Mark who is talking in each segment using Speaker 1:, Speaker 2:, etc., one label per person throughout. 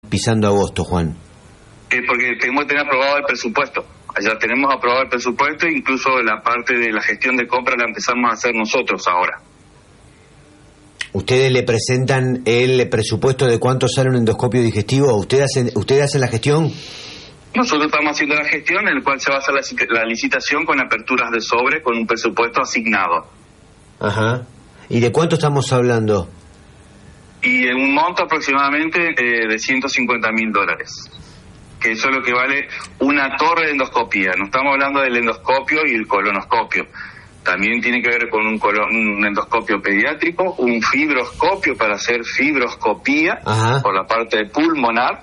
Speaker 1: pisando agosto, Juan?
Speaker 2: Porque tenemos que tener aprobado el presupuesto. Ya tenemos aprobado el presupuesto, incluso la parte de la gestión de compra la empezamos a hacer nosotros ahora.
Speaker 1: ¿Ustedes le presentan el presupuesto de cuánto sale un endoscopio digestivo? ¿Ustedes hacen la gestión?
Speaker 2: Nosotros estamos haciendo la gestión en la cual se va a hacer la licitación con aperturas de sobre con un presupuesto asignado.
Speaker 1: Ajá. ¿Y de cuánto estamos hablando?
Speaker 2: Y en un monto aproximadamente de $150.000, que eso es lo que vale una torre de endoscopía. No estamos hablando del endoscopio y el colonoscopio. También tiene que ver con un endoscopio pediátrico, un fibroscopio para hacer fibroscopía. Ajá. Por la parte pulmonar,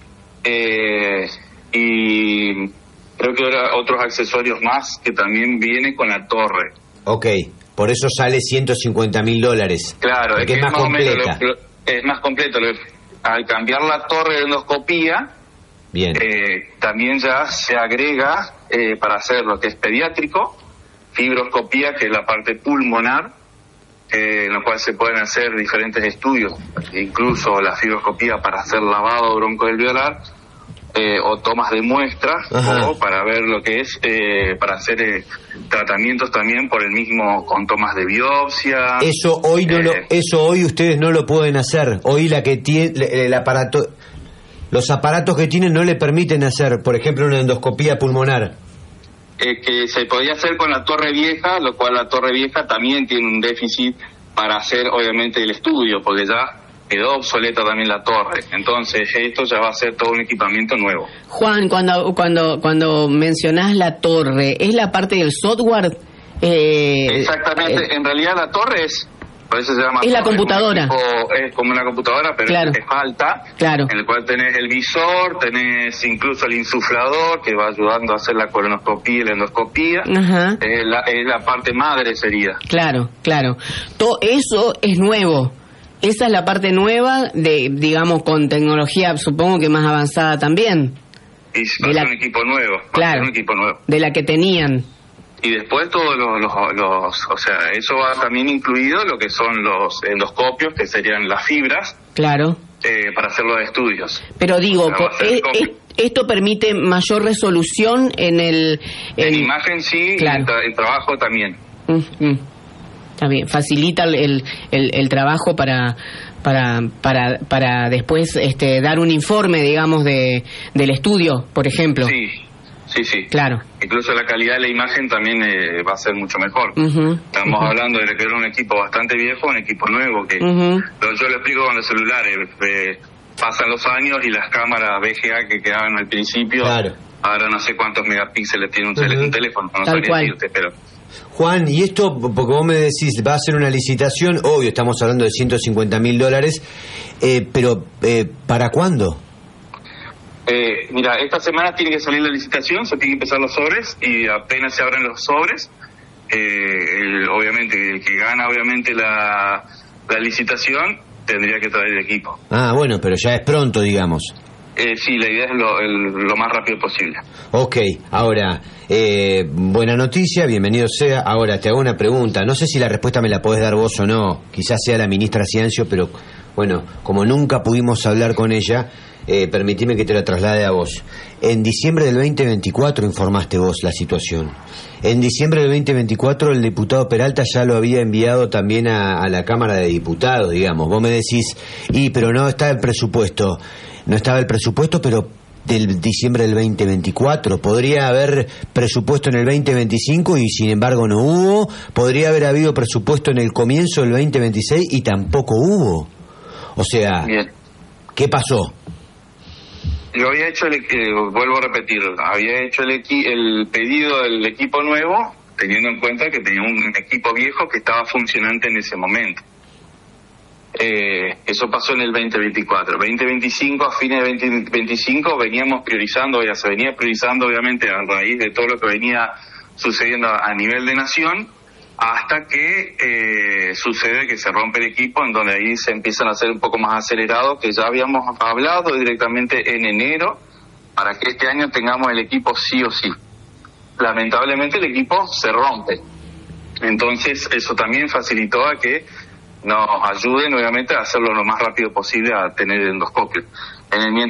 Speaker 2: y creo que ahora otros accesorios más que también vienen con la torre.
Speaker 1: Ok, por eso sale $150.000.
Speaker 2: Claro,
Speaker 1: es que es más completa.
Speaker 2: Es más completo. Al cambiar la torre de endoscopía, bien, también ya se agrega para hacer lo que es pediátrico, fibroscopía, que es la parte pulmonar, en la cual se pueden hacer diferentes estudios, incluso la fibroscopía para hacer lavado broncoalveolar, o tomas de muestras, o para ver lo que es, para hacer tratamientos también por el mismo, con tomas de biopsia.
Speaker 1: Eso hoy eso hoy ustedes no lo pueden hacer. Hoy la que tiene el aparato, los aparatos que tienen no le permiten hacer, por ejemplo, una endoscopía pulmonar.
Speaker 2: Que se podía hacer con la torre vieja, lo cual la torre vieja también tiene un déficit para hacer obviamente el estudio, porque ya quedó obsoleta también la torre. Entonces esto ya va a ser todo un equipamiento nuevo.
Speaker 3: Juan, cuando mencionás la torre, ¿es la parte del software?
Speaker 2: Exactamente, en realidad la torre por eso se llama
Speaker 3: es la computadora.
Speaker 2: Es como una computadora, pero claro, es alta,
Speaker 3: claro,
Speaker 2: en el cual tenés el visor, tenés incluso el insuflador que va ayudando a hacer la colonoscopía y la endoscopía. Es la parte madre sería.
Speaker 3: Claro. Todo eso es nuevo. Esa es la parte nueva, digamos, con tecnología, supongo que más avanzada también.
Speaker 2: Y va a ser un equipo nuevo.
Speaker 3: Claro,
Speaker 2: un equipo nuevo.
Speaker 3: De la que tenían.
Speaker 2: Y después todos o sea, eso va también incluido lo que son los endoscopios, que serían las fibras.
Speaker 3: Claro.
Speaker 2: Para hacer los estudios.
Speaker 3: Pero digo, o sea, esto permite mayor resolución en
Speaker 2: imagen, sí, claro, y el trabajo también.
Speaker 3: Está bien, facilita el trabajo para después dar un informe, digamos, del estudio, por ejemplo.
Speaker 2: Sí.
Speaker 3: Claro.
Speaker 2: Incluso la calidad de la imagen también va a ser mucho mejor. Estamos hablando de que era un equipo bastante viejo, un equipo nuevo, que yo lo explico con los celulares. Pasan los años y las cámaras VGA que quedaban al principio, claro, ahora no sé cuántos megapíxeles tiene un teléfono, no sabría decirte, pero...
Speaker 1: Juan, y esto, porque vos me decís, va a ser una licitación, obvio, estamos hablando de $150.000, pero ¿para cuándo?
Speaker 2: Mira, esta semana tiene que salir la licitación, se tienen que empezar los sobres, y apenas se abren los sobres, obviamente, el que gana obviamente la licitación tendría que traer el equipo.
Speaker 1: Ah, bueno, pero ya es pronto, digamos.
Speaker 2: Sí, la idea es lo más rápido posible.
Speaker 1: Ok, ahora, buena noticia, bienvenido sea. Ahora, te hago una pregunta, no sé si la respuesta me la podés dar vos o no, quizás sea la ministra Ciancio, pero bueno, como nunca pudimos hablar con ella, permitime que te la traslade a vos. En diciembre del 2024 informaste vos la situación. En diciembre del 2024 el diputado Peralta ya lo había enviado también a la Cámara de Diputados, digamos. Vos me decís, pero no está el presupuesto. No estaba el presupuesto, pero del diciembre del 2024. Podría haber presupuesto en el 2025 y sin embargo no hubo. Podría haber habido presupuesto en el comienzo del 2026 y tampoco hubo. O sea, bien, ¿qué pasó?
Speaker 2: Yo había hecho, vuelvo a repetir, había hecho el pedido del equipo nuevo, teniendo en cuenta que tenía un equipo viejo que estaba funcionante en ese momento. Eso pasó en el 2024. 2025, a fines de 2025, veníamos priorizando, ya se venía priorizando obviamente a raíz de todo lo que venía sucediendo a nivel de nación, hasta que sucede que se rompe el equipo, en donde ahí se empiezan a hacer un poco más acelerados, que ya habíamos hablado directamente en enero, para que este año tengamos el equipo sí o sí. Lamentablemente el equipo se rompe. Entonces eso también facilitó a que nos ayuden obviamente a hacerlo lo más rápido posible a tener endoscopio. En el